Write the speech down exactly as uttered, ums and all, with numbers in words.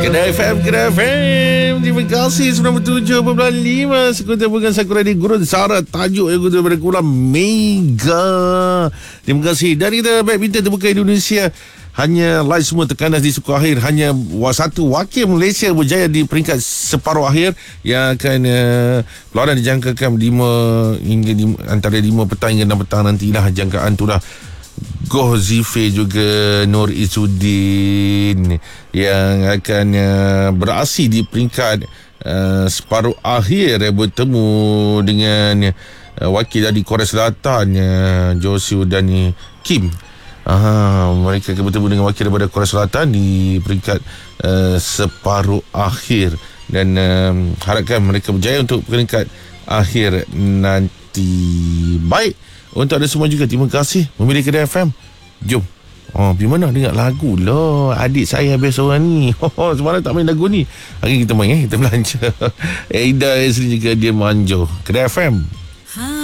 Kedai F M, Kedai F M. Terima kasih sembilan puluh tujuh perpuluhan lima Sekutu bukan Sakura di Gurun Sara. Tajuk yang daripada Kuala Mega. Terima kasih. Dan kita badminton terbuka Indonesia hanya live semua tekanan di suku akhir. Hanya satu wakil Malaysia berjaya di peringkat separuh akhir yang akan uh, lawan dijangkakan lima hingga lima, antara lima petang hingga enam petang nantilah. Jangkaan tu lah Goh Zife juga Nur Izzuddin yang akan uh, beraksi di peringkat uh, separuh akhir uh, bertemu dengan uh, wakil dari Korea Selatan uh, Joseo dan uh, Kim. Aha, mereka akan bertemu dengan wakil daripada Korea Selatan di peringkat uh, separuh akhir dan uh, harapkan mereka berjaya untuk peringkat akhir nanti. Baik, untuk anda semua juga terima kasih memilih Kedai F M. Jom, oh, pergi mana dengar lagu lah. Adik saya habis orang ni. Oh, semalam tak main lagu ni. Hari kita main eh, kita belanja. Aida Azri juga dia manjo. Kedai F M.